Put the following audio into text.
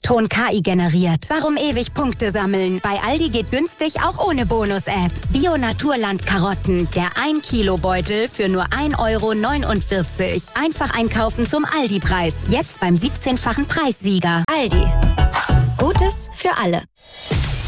Ton KI generiert. Warum ewig Punkte sammeln? Bei Aldi geht günstig auch ohne Bonus-App. Bio-Naturland-Karotten. Der 1-Kilo-Beutel für nur 1,49 €. Einfach einkaufen zum Aldi-Preis. Jetzt beim 17-fachen Preissieger. Aldi. Gutes für alle.